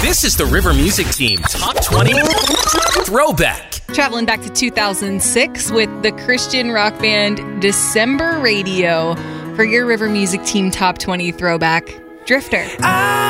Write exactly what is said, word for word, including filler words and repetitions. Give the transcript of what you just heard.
This is the River Music Team Top twenty Throwback. Traveling back to two thousand six with the Christian rock band December Radio for your River Music Team Top twenty Throwback. Drifter. I